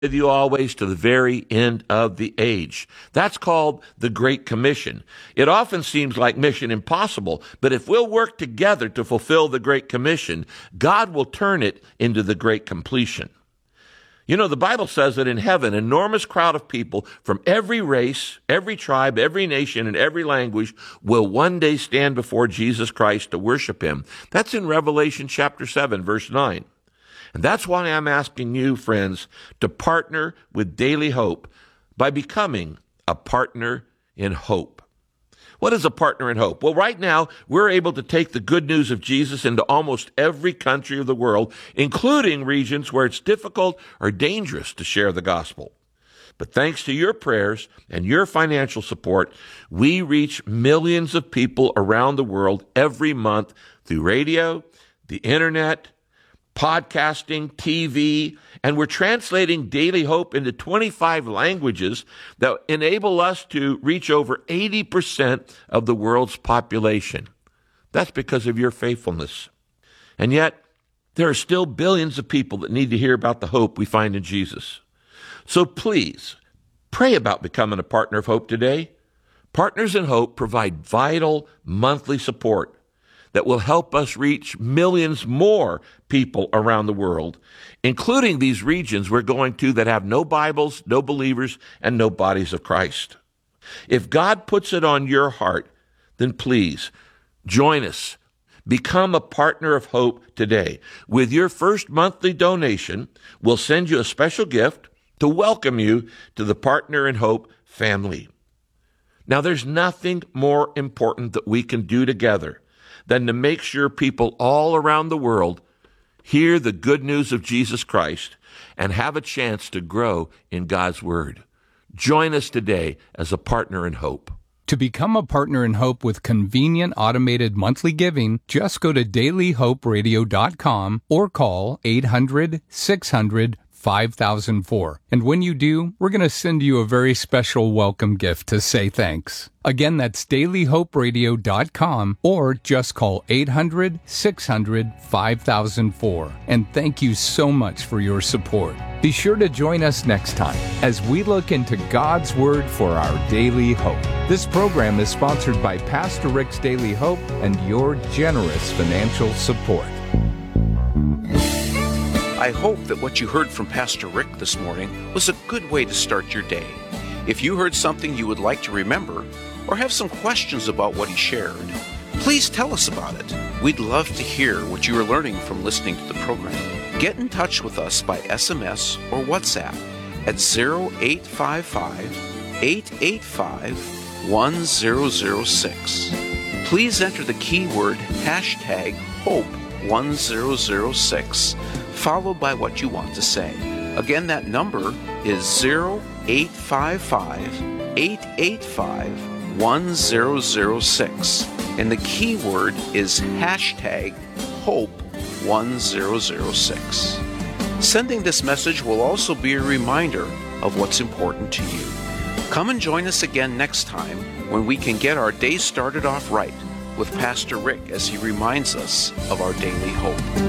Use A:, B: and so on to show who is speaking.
A: with you always to the very end of the age. That's called the Great Commission. It often seems like mission impossible, but if we'll work together to fulfill the Great Commission, God will turn it into the Great Completion. You know, the Bible says that in heaven, an enormous crowd of people from every race, every tribe, every nation, and every language will one day stand before Jesus Christ to worship him. That's in Revelation chapter 7, verse 9. And that's why I'm asking you, friends, to partner with Daily Hope by becoming a partner in hope. What is a partner in hope? Well, right now, we're able to take the good news of Jesus into almost every country of the world, including regions where it's difficult or dangerous to share the gospel. But thanks to your prayers and your financial support, we reach millions of people around the world every month through radio, the internet, podcasting, TV, and we're translating Daily Hope into 25 languages that enable us to reach over 80% of the world's population. That's because of your faithfulness. And yet, there are still billions of people that need to hear about the hope we find in Jesus. So please, pray about becoming a partner of hope today. Partners in Hope provide vital monthly support that will help us reach millions more people around the world, including these regions we're going to that have no Bibles, no believers, and no bodies of Christ. If God puts it on your heart, then please join us. Become a partner of hope today. With your first monthly donation, we'll send you a special gift to welcome you to the Partner in Hope family. Now, there's nothing more important that we can do together than to make sure people all around the world hear the good news of Jesus Christ and have a chance to grow in God's Word. Join us today as a partner in hope.
B: To become a partner in hope with convenient automated monthly giving, just go to dailyhoperadio.com or call 800-600-5004. And when you do, we're going to send you a very special welcome gift to say thanks. Again, that's dailyhoperadio.com or just call 800-600-5004. And thank you so much for your support. Be sure to join us next time as we look into God's Word for our daily hope. This program is sponsored by Pastor Rick's Daily Hope and your generous financial support.
C: I hope that what you heard from Pastor Rick this morning was a good way to start your day. If you heard something you would like to remember or have some questions about what he shared, please tell us about it. We'd love to hear what you are learning from listening to the program. Get in touch with us by SMS or WhatsApp at 0855-885-1006. Please enter the keyword hashtag HOPE1006, followed by what you want to say. Again, that number is 0855-885-1006, and the keyword is hashtag HOPE1006. Sending this message will also be a reminder of what's important to you. Come and join us again next time when we can get our day started off right with Pastor Rick as he reminds us of our daily hope.